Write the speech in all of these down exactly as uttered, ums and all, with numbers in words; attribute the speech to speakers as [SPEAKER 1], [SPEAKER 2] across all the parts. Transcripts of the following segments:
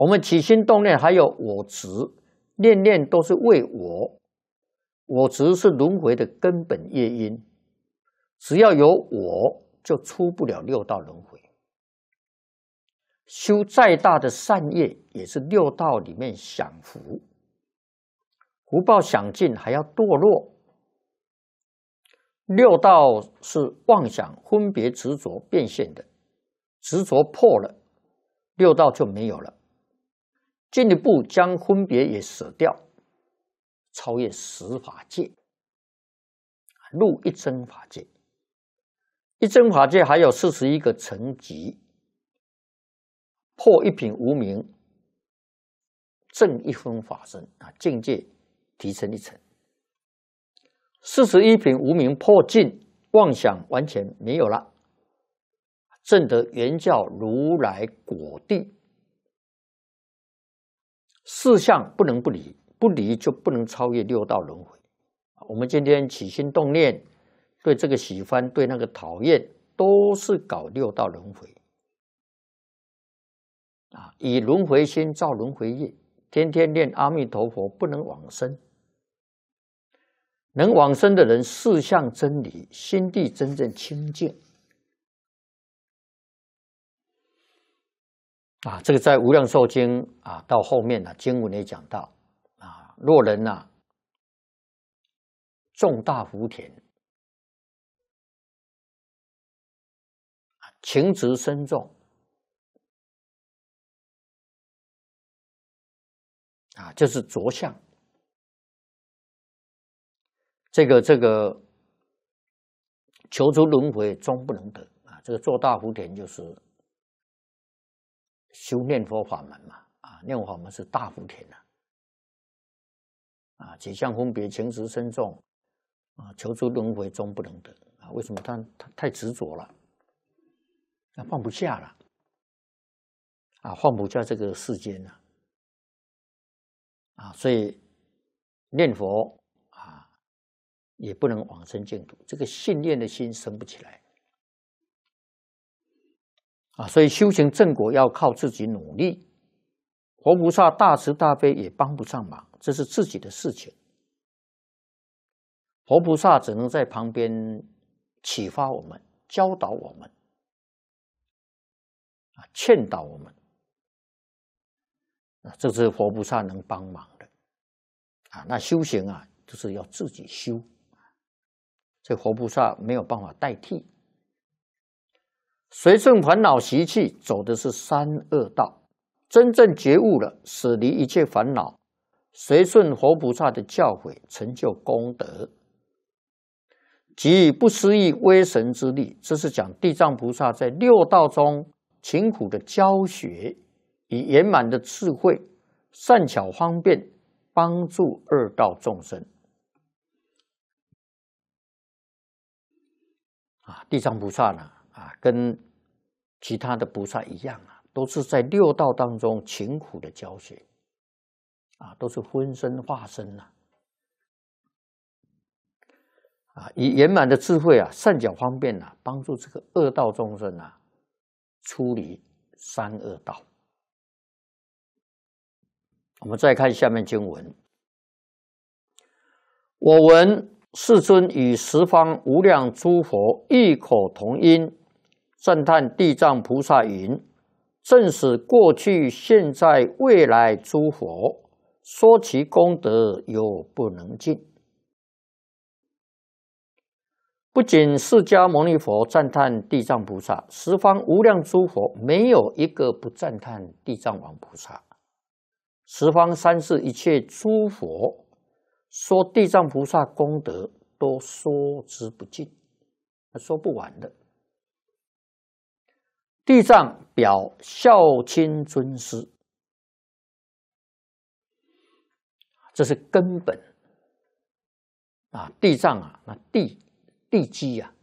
[SPEAKER 1] 我们起心动念还有我执，念念都是为我，我执是轮回的根本业因，只要有我，就出不了六道轮回。修再大的善业，也是六道里面享福，福报享尽还要堕落。六道是妄想、分别、执着变现的，执着破了，六道就没有了。进一步将分别也舍掉，超越十法界，入一真法界。一真法界还有四十一个层级，破一品无明，正一分法身啊，境界提升一层。四十一品无明破尽，妄想完全没有了，证得原教如来果地。四相不能不离，不离就不能超越六道轮回。我们今天起心动念，对这个喜欢，对那个讨厌，都是搞六道轮回啊！以轮回心造轮回业，天天念阿弥陀佛，不能往生。能往生的人，四相真理，心地真正清净啊！这个在《无量寿经》啊，到后面呢、啊，经文也讲到啊，若人呐、啊、种大福田，情执深重啊，就是着相。这个这个求出轮回终不能得啊！这个做大福田就是修念佛法门嘛啊，念佛法门是大福田呐啊，起相分别，情执深重啊，求出轮回终不能得啊！为什么他他太执着了，啊，放不下了啊，放不下这个世间了啊，所以念佛啊，也不能往生净土，这个信念的心生不起来啊，所以修行正果要靠自己努力，佛菩萨大慈大悲也帮不上忙，这是自己的事情。佛菩萨只能在旁边启发我们，教导我们，啊，劝导我们，啊，这是佛菩萨能帮忙的，啊，那修行啊，就是要自己修，这佛菩萨没有办法代替。随顺烦恼习气，走的是三恶道。真正觉悟了，舍离一切烦恼，随顺佛菩萨的教诲，成就功德，即以不思议威神之力。这是讲地藏菩萨在六道中勤苦的教学，以圆满的智慧，善巧方便，帮助二道众生。啊，地藏菩萨呢？啊，跟其他的菩萨一样啊，都是在六道当中勤苦的教学，啊，都是分身化身呐、啊，啊，以圆满的智慧啊，善巧方便啊，帮助这个恶道众生啊，出离三恶道。我们再看下面经文：我闻世尊与十方无量诸佛异口同音，赞叹地藏菩萨云：正使过去现在未来诸佛，说其功德有不能尽。不仅释迦牟尼佛赞叹地藏菩萨，十方无量诸佛没有一个不赞叹地藏王菩萨。十方三世一切诸佛说地藏菩萨功德，都说之不尽，说不完的。地藏表孝亲尊师，这是根本啊！地藏啊，那地地基啊，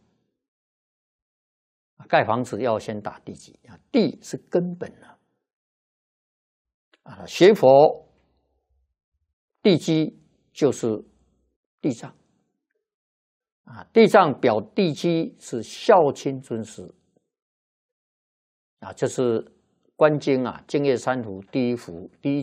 [SPEAKER 1] 盖房子要先打地基啊，地是根本啊！啊，学佛地基就是地藏啊，地藏表地基是孝亲尊师。啊，这是观经啊，净业三福第一福第一。